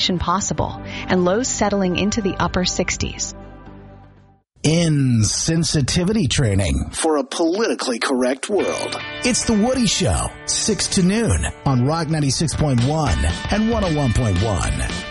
possible, and lows settling into the upper 60s. Insensitivity training for a politically correct world. It's The Woody Show, 6 to noon on Rock 96.1 and 101.1.